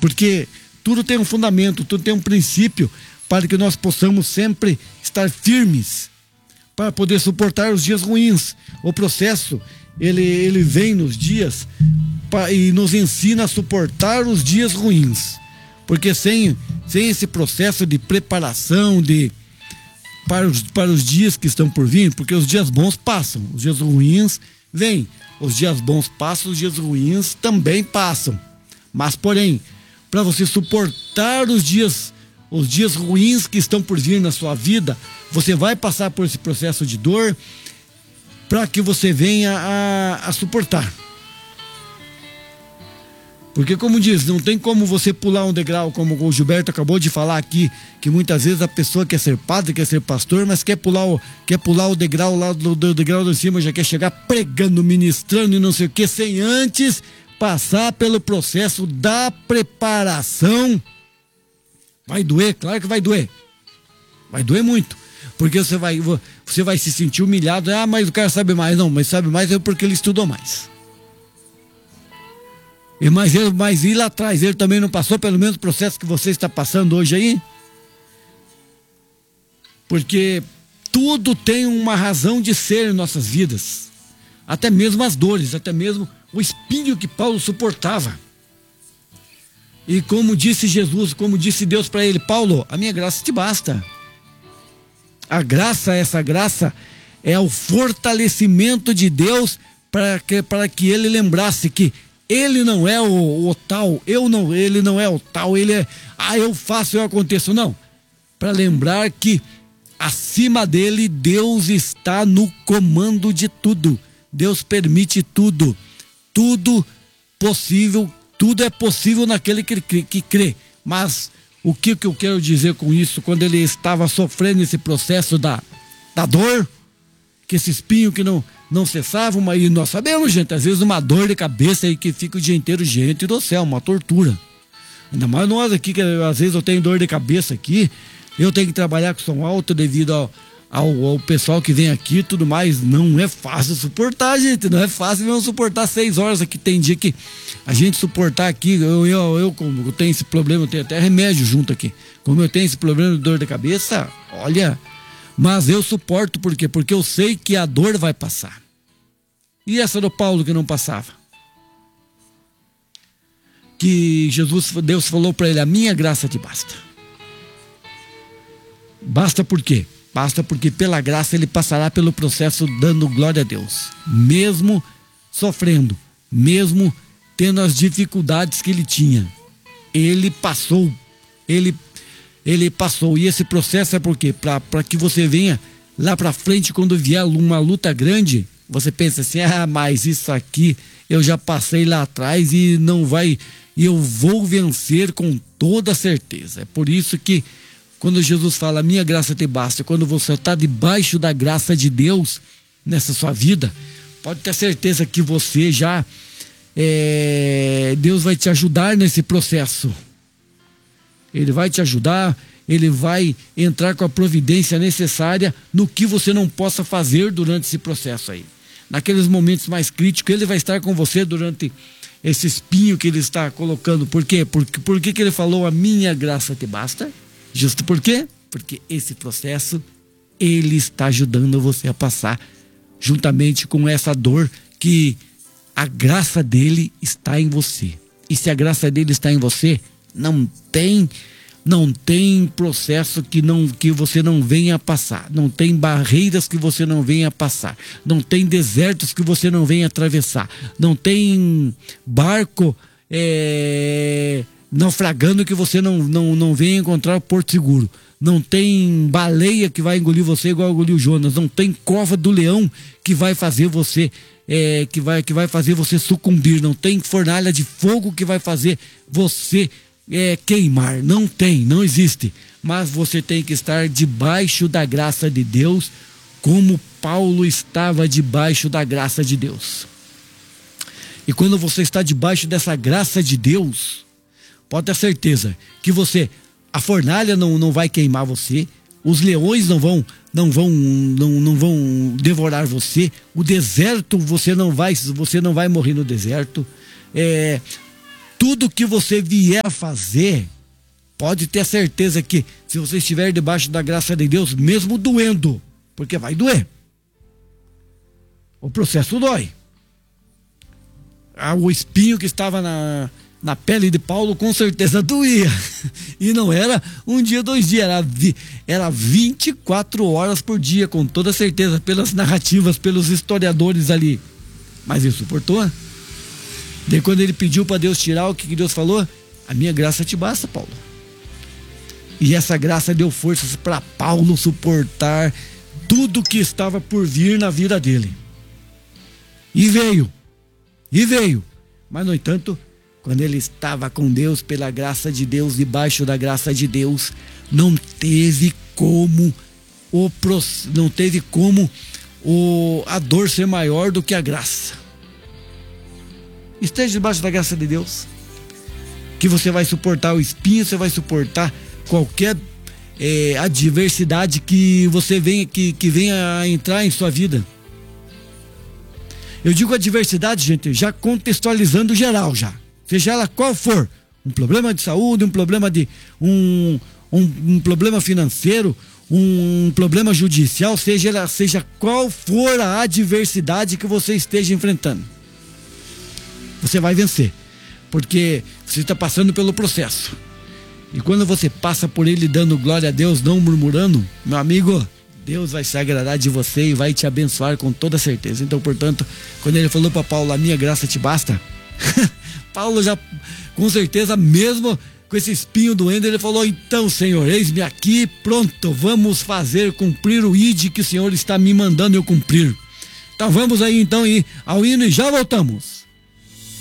Porque tudo tem um fundamento, tudo tem um princípio, para que nós possamos sempre estar firmes, para poder suportar os dias ruins. O processo, ele vem nos dias e nos ensina a suportar os dias ruins. Porque sem esse processo de preparação para os dias que estão por vir, porque os dias bons passam, os dias ruins vêm. Os dias bons passam, os dias ruins também passam. Mas, porém, para você suportar os dias ruins que estão por vir na sua vida, você vai passar por esse processo de dor para que você venha a suportar. Porque, como diz, não tem como você pular um degrau, como o Gilberto acabou de falar aqui, que muitas vezes a pessoa quer ser padre, quer ser pastor, mas quer pular o degrau lá do degrau de cima, já quer chegar pregando, ministrando e não sei o que, sem antes passar pelo processo da preparação. Vai doer, claro que vai doer. Vai doer muito. Porque você vai se sentir humilhado. Ah, mas o cara sabe mais. Não, mas sabe mais é porque ele estudou mais. Mas e lá atrás, ele também não passou pelo mesmo processo que você está passando hoje aí? Porque tudo tem uma razão de ser em nossas vidas. Até mesmo as dores, até mesmo o espinho que Paulo suportava. E como disse Jesus, como disse Deus para ele: Paulo, a minha graça te basta. Essa graça é o fortalecimento de Deus para que ele lembrasse que ele não é o tal, ele não é o tal, ele é, eu faço, eu aconteço. Não, para lembrar que acima dele Deus está no comando de tudo. Deus permite tudo, tudo possível, tudo é possível naquele que crê. Mas o que eu quero dizer com isso? Quando ele estava sofrendo esse processo da dor, que esse espinho que não cessava, e nós sabemos, gente, às vezes uma dor de cabeça aí que fica o dia inteiro, gente do céu, uma tortura. Ainda mais nós aqui, que às vezes eu tenho dor de cabeça aqui, eu tenho que trabalhar com som alto devido ao pessoal que vem aqui e tudo mais. Não é fácil suportar, gente, não é fácil mesmo suportar 6 horas aqui. Tem dia que a gente suportar aqui, como eu tenho esse problema, eu tenho até remédio junto aqui, como eu tenho esse problema de dor de cabeça, olha, mas eu suporto. Por quê? Porque eu sei que a dor vai passar. E essa do Paulo que não passava? Que Deus falou para ele: a minha graça te basta. Basta por quê? Basta porque pela graça ele passará pelo processo dando glória a Deus. Mesmo sofrendo, mesmo tendo as dificuldades que ele tinha, ele passou. Ele passou. E esse processo é por quê? Para que você venha lá para frente, quando vier uma luta grande, você pensa assim: mas isso aqui eu já passei lá atrás e eu vou vencer com toda certeza. É por isso que quando Jesus fala: a minha graça te basta, quando você está debaixo da graça de Deus nessa sua vida, pode ter certeza que você já Deus vai te ajudar nesse processo. Ele vai te ajudar, ele vai entrar com a providência necessária no que você não possa fazer durante esse processo aí. Naqueles momentos mais críticos, ele vai estar com você durante esse espinho que ele está colocando. Por quê? Por que ele falou: a minha graça te basta? Justo por quê? Porque esse processo, ele está ajudando você a passar, juntamente com essa dor, que a graça dele está em você. E se a graça dele está em você, não tem processo que você não venha passar, não tem barreiras que você não venha passar, não tem desertos que você não venha atravessar, não tem barco naufragando que você não venha encontrar Porto Seguro, não tem baleia que vai engolir você igual engoliu Jonas, não tem cova do leão que vai fazer você que vai fazer você sucumbir, não tem fornalha de fogo que vai fazer você queimar. Não existe. Mas você tem que estar debaixo da graça de Deus, como Paulo estava debaixo da graça de Deus. E quando você está debaixo dessa graça de Deus, pode ter certeza que a fornalha não vai queimar você, os leões não vão devorar você, o deserto você não vai morrer no deserto, tudo que você vier a fazer, pode ter certeza que se você estiver debaixo da graça de Deus, mesmo doendo, porque vai doer, o processo dói. O espinho que estava na pele de Paulo com certeza doía. E não era um dia, 2 dias, era 24 horas por dia, com toda certeza, pelas narrativas, pelos historiadores ali. Mas ele suportou. Daí quando ele pediu para Deus tirar, o que Deus falou? A minha graça te basta, Paulo. E essa graça deu forças para Paulo suportar tudo que estava por vir na vida dele. E veio. Mas, no entanto, quando ele estava com Deus, pela graça de Deus, debaixo da graça de Deus, não teve como a dor ser maior do que a graça. Esteja debaixo da graça de Deus, que você vai suportar o espinho, você vai suportar qualquer adversidade que você venha, que venha a entrar em sua vida. Eu digo adversidade, gente, já contextualizando geral já. Seja ela qual for, um problema de saúde, um problema de um problema financeiro, um problema judicial, seja qual for a adversidade que você esteja enfrentando, você vai vencer, porque você está passando pelo processo. E quando você passa por ele dando glória a Deus, não murmurando, meu amigo, Deus vai se agradar de você e vai te abençoar com toda certeza. Então, portanto, quando ele falou para Paulo, a minha graça te basta, Paulo já, com certeza, mesmo com esse espinho doendo, ele falou, então, Senhor, eis-me aqui, pronto, vamos cumprir o ID que o Senhor está me mandando eu cumprir. Então vamos aí então ir ao hino e já voltamos.